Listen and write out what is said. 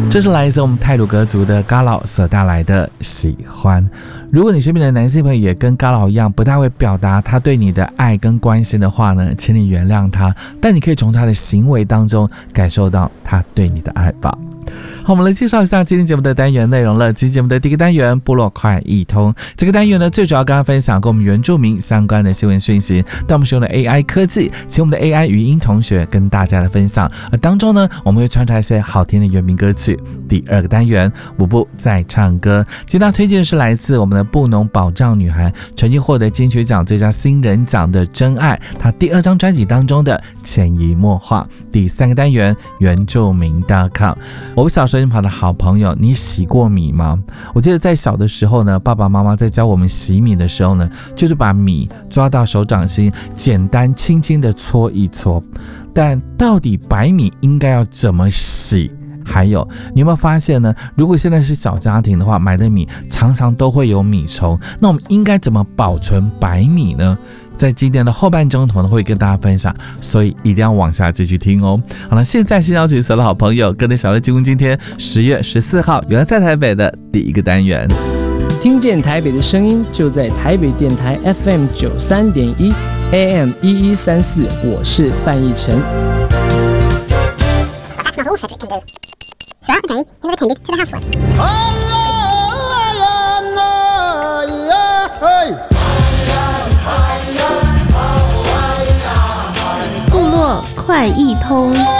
这是来自我们太鲁阁族的嘎老所带来的喜欢。如果你身边的男性朋友也跟嘎老一样不太会表达他对你的爱跟关心的话呢，请你原谅他，但你可以从他的行为当中感受到他对你的爱吧。好，我们来介绍一下今天节目的单元内容了。今天节目的第一个单元部落快易通，这个单元呢最主要跟大家分享跟我们原住民相关的新闻讯息，但我们使用的 AI 科技，请我们的 AI 语音同学跟大家的分享，而当中呢我们会穿插一些好听的原民歌曲。第二个单元舞步在唱歌，今天推荐的是来自我们的布农保障女孩，曾经获得金曲奖最佳新人奖的真爱，她第2张专辑当中的潜移默化。第三个单元原住民大咖，我小时候跑的好朋友，你洗过米吗？我记得在小的时候呢，爸爸妈妈在教我们洗米的时候呢，就是把米抓到手掌心，简单轻轻的搓一搓。但到底白米应该要怎么洗？还有，你有没有发现呢？如果现在是小家庭的话，买的米常常都会有米虫，那我们应该怎么保存白米呢？在今天的后半钟头呢，会跟大家分享，所以一定要往下继续听哦。好了，现在先邀请所有的好朋友跟着小乐进入今天10月14号原来在台北的第一个单元。 听见台北的声音，就在台北电台 FM 93.1 AM 1134，我是范逸臣。 That's not all Cedric can do. Throughout the day, he would attend to the housework. 部落快易通。